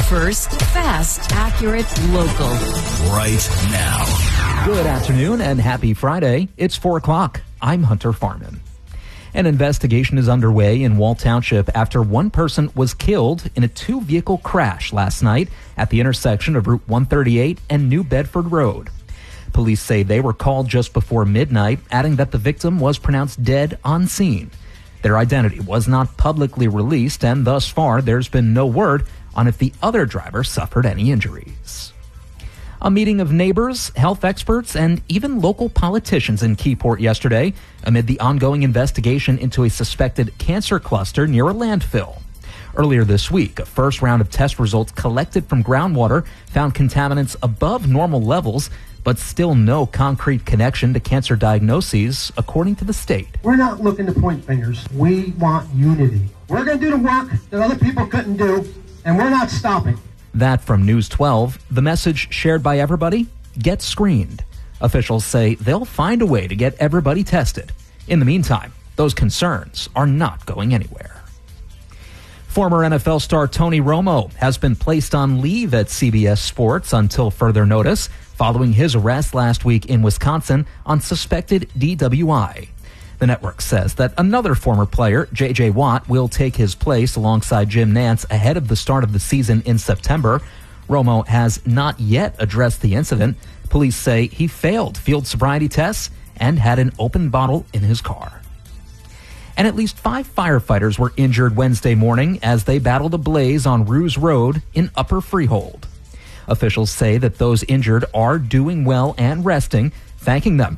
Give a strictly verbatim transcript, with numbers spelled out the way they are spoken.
First, fast, accurate, local. Right now. Good afternoon and happy Friday. It's four o'clock. I'm Hunter Farman. An investigation is underway in Wall Township after one person was killed in a two-vehicle crash last night at the intersection of Route one thirty-eight and New Bedford Road. Police say they were called just before midnight, adding that the victim was pronounced dead on scene. Their identity was not publicly released, and thus far there's been no word on if the other driver suffered any injuries. A meeting of neighbors, health experts, and even local politicians in Keyport yesterday amid the ongoing investigation into a suspected cancer cluster near a landfill. Earlier this week, a first round of test results collected from groundwater found contaminants above normal levels, but still no concrete connection to cancer diagnoses, according to the state. We're not looking to point fingers. We want unity. We're going to do the work that other people couldn't do, and we're not stopping. That from News twelve, the message shared by everybody: get screened. Officials say they'll find a way to get everybody tested. In the meantime, those concerns are not going anywhere. Former N F L star Tony Romo has been placed on leave at C B S Sports until further notice, following his arrest last week in Wisconsin on suspected D W I. The network says that another former player, J J. Watt, will take his place alongside Jim Nantz ahead of the start of the season in September. Romo has not yet addressed the incident. Police say he failed field sobriety tests and had an open bottle in his car. And at least five firefighters were injured Wednesday morning as they battled a blaze on Ruse Road in Upper Freehold. Officials say that those injured are doing well and resting, thanking them